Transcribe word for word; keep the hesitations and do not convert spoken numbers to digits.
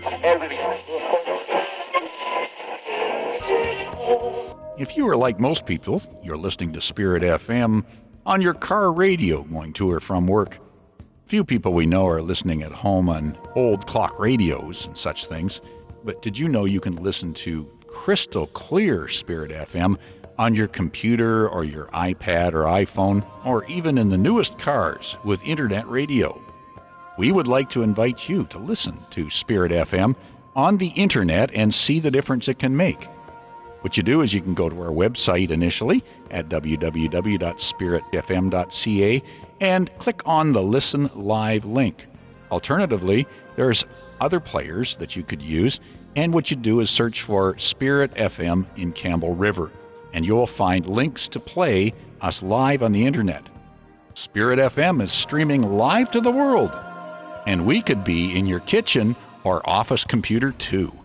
If you are like most people, you're listening to Spirit F M on your car radio going to or from work. Few people we know are listening at home on old clock radios and such things, but did you know you can listen to crystal clear Spirit F M on your computer or your iPad or iPhone, or even in the newest cars with internet radio? We would like to invite you to listen to Spirit F M on the internet and see the difference it can make. What you do is you can go to our website initially at w w w dot spirit f m dot c a and click on the Listen Live link. Alternatively, there's other players that you could use, and what you do is search for Spirit F M in Campbell River, and you'll find links to play us live on the internet. Spirit F M is streaming live to the world, and we could be in your kitchen or office computer too.